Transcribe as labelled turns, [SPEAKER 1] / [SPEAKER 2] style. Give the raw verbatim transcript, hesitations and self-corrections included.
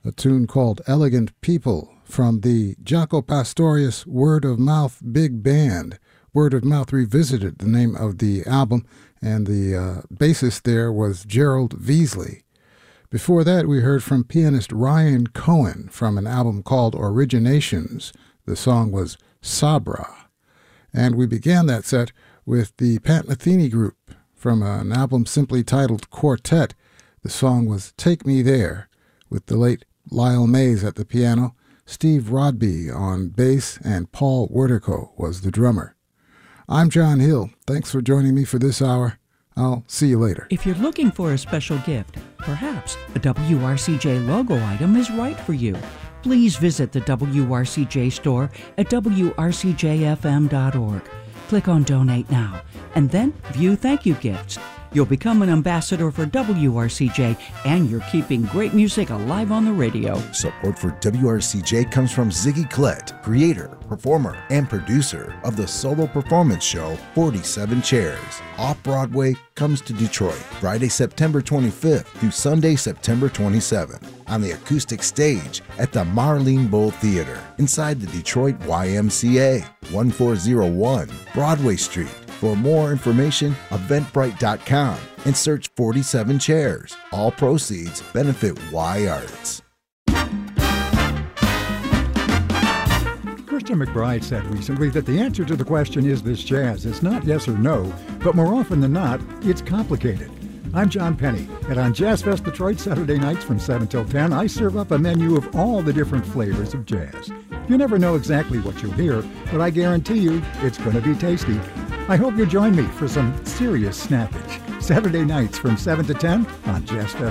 [SPEAKER 1] a tune called Elegant People from the Jaco Pastorius Word of Mouth Big Band. Word of Mouth Revisited, the name of the album, and the uh, bassist there was Gerald Veasley. Before that, we heard from pianist Ryan Cohen from an album called Originations. The song was Sabra. And we began that set with the Pat Metheny Group from an album simply titled Quartet. The song was Take Me There, with the late Lyle Mays at the piano, Steve Rodby on bass, and Paul Wertico was the drummer. I'm John Hill. Thanks for joining me for this hour. I'll see you later.
[SPEAKER 2] If you're looking for a special gift, perhaps a W R C J logo item is right for you. Please visit the W R C J store at W R C J F M dot org. Click on Donate Now, and then view thank you gifts. You'll become an ambassador for W R C J, and you're keeping great music alive on the radio.
[SPEAKER 3] Support for W R C J comes from Ziggy Collette, creator, performer, and producer of the solo performance show forty-seven Chairs. Off-Broadway comes to Detroit Friday, September twenty-fifth through Sunday, September twenty-seventh on the acoustic stage at the Marlene Bull Theater inside the Detroit Y M C A, one four zero one Broadway Street. For more information, eventbrite dot com and search forty-seven Chairs. All proceeds benefit Y Arts.
[SPEAKER 4] Christian McBride said recently that the answer to the question, is this jazz? It's not yes or no, but more often than not, it's complicated. I'm John Penny, and on Jazz Fest Detroit Saturday nights from seven till ten, I serve up a menu of all the different flavors of jazz. You never know exactly what you'll hear, but I guarantee you it's going to be tasty. I hope you'll join me for some serious snappage. Saturday nights from seven to ten on Jazz Fest